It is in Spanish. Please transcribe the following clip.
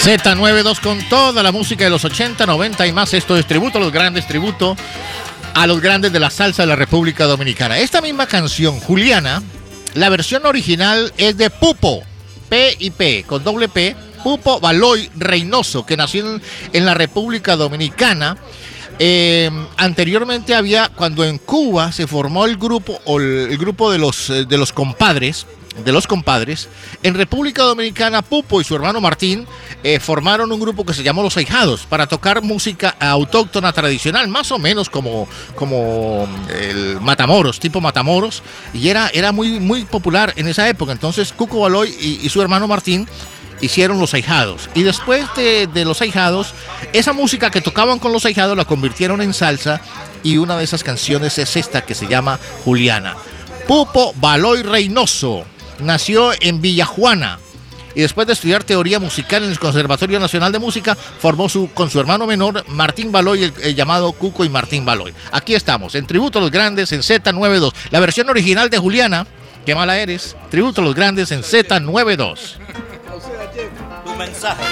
Z92 con toda la música de los 80, 90 y más. Esto es tributo a los grandes, tributo a los grandes de la salsa de la República Dominicana. Esta misma canción, Juliana, la versión original es de Pupo, P con doble P, Pupo Baloy Reynoso, que nació en la República Dominicana. Anteriormente había, cuando en Cuba se formó el grupo de los compadres, en República Dominicana, Pupo y su hermano Martín formaron un grupo que se llamó Los Ahijados para tocar música autóctona tradicional, más o menos como el Matamoros, tipo Matamoros, y era muy popular en esa época. Entonces Cuco Baloy y su hermano Martín hicieron Los Ahijados, y después de Los Ahijados, esa música que tocaban con Los Ahijados la convirtieron en salsa, y una de esas canciones es esta que se llama Juliana. Pupo Baloy Reynoso nació en Villajuana y después de estudiar teoría musical en el Conservatorio Nacional de Música, formó con su hermano menor Martín Baloy, el llamado Cuco y Martín Baloy. Aquí estamos, en Tributo a los Grandes en Z92. La versión original de Juliana, qué mala eres, Tributo a los Grandes en Z92. Tu mensaje.